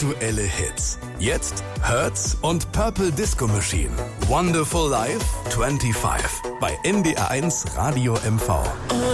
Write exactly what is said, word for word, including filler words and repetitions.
Aktuelle Hits. Jetzt Hertz und Purple Disco Machine. Wonderful Life fünfundzwanzig bei N D R eins Radio M V.